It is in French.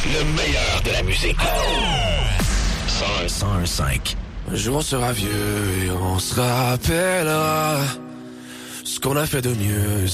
Le meilleur de la musique. 101.5. Un jour on sera vieux et on se rappellera ce qu'on a fait de mieux.